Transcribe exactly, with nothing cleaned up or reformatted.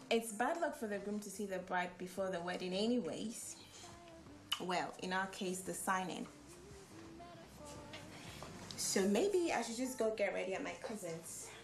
it's bad luck for the groom to see the bride before the wedding anyways. Well, in our case, the signing. So maybe I should just go get ready at my cousin's.